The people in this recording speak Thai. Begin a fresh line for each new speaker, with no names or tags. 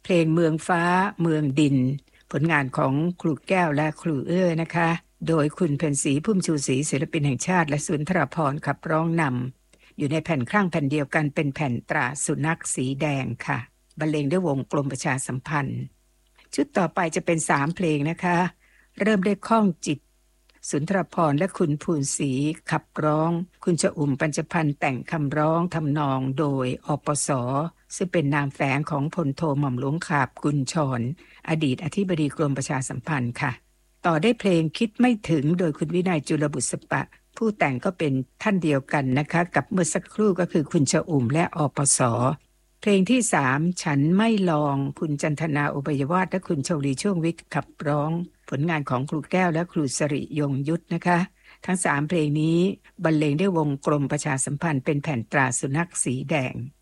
เพลงเมืองฟ้าเมืองดินผลงานของครูแก้วและครูนะคะโดยคุณเพ็ญศรีพุ่มชูศรีศิลปินแห่งชาติและสุนทรภรณ์ขับร้องนำอยู่ในแผ่นครั่งแผ่นเดียวกันเป็นแผ่นตราสุนัขสีแดงค่ะบรรเลงด้วยวงกลมประชาสัมพันธ์ชุดต่อไปจะเป็น3เพลงนะคะเริ่มด้วยข้องจิตสุนทรภรณ์และคุณภูนศรีขับร้องคุณชอุ่มปัญจพันธ์แต่งคำร้องทำนองโดยอปส.ซึ่งเป็นนามแฝงของพลโทหม่อมหลวงขาบกุลชรอดีตอธิบดีกรมประชาสัมพันธ์ค่ะต่อได้เพลงคิดไม่ถึงโดยคุณวินัยจุลบุษปะผู้แต่งก็เป็นท่านเดียวกันนะคะกับเมื่อสักครู่ก็คือคุณชอุ่มและอปส.เพลงที่3ฉันไม่ลองคุณจันทนาอุบยวาทและคุณชลีช่วงวิทย์ขับร้องผลงานของครูแก้วและครูสริยงยุทธนะคะทั้ง3เพลงนี้บรรเลงด้วยวงกลมประชาสัมพันธ์เป็นแผ่นตราสุนัขสีแดง